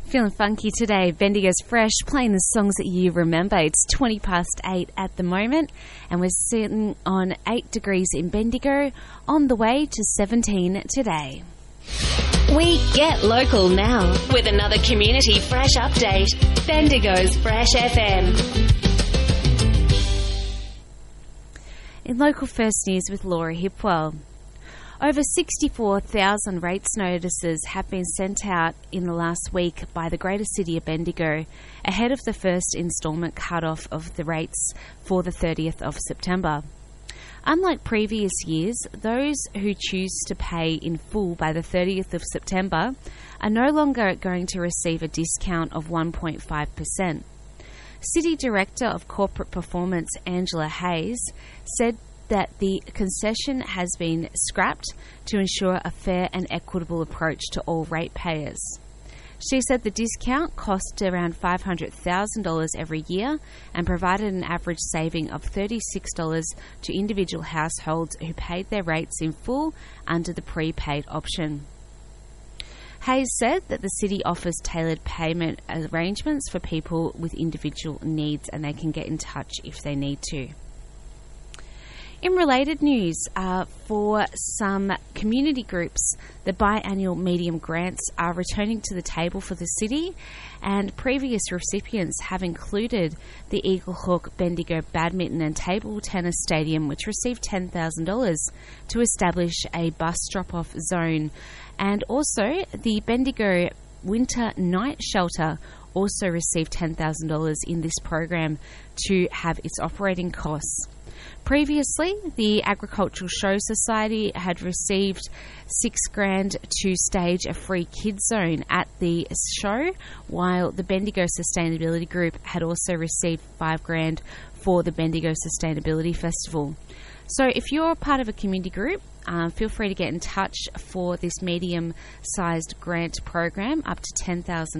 Feeling funky today. Bendigo's Fresh, playing the songs that you remember. It's 20 past 8 at the moment, and we're sitting on 8 degrees in Bendigo, on the way to 17 today. We get local now with another Community Fresh update. Bendigo's Fresh FM. In local first news with Laura Hipwell. Over 64,000 rates notices have been sent out in the last week by the Greater City of Bendigo ahead of the first instalment cut-off of the rates for the 30th of September. Unlike previous years, those who choose to pay in full by the 30th of September are no longer going to receive a discount of 1.5%. City Director of Corporate Performance, Angela Hayes, said that the concession has been scrapped to ensure a fair and equitable approach to all ratepayers. She said the discount cost around $500,000 every year and provided an average saving of $36 to individual households who paid their rates in full under the prepaid option. Hayes said that the city offers tailored payment arrangements for people with individual needs, and they can get in touch if they need to. In related news, for some community groups, the biannual medium grants are returning to the table for the city, and previous recipients have included the Eaglehawk Bendigo Badminton and Table Tennis Stadium, which received $10,000 to establish a bus drop-off zone, and also the Bendigo Winter Night Shelter also received $10,000 in this program to have its operating costs. Previously, the Agricultural Show Society had received $6,000 to stage a free kids zone at the show, while the Bendigo Sustainability Group had also received $5,000 for the Bendigo Sustainability Festival. So if you're a part of a community group, feel free to get in touch for this medium-sized grant program up to $10,000.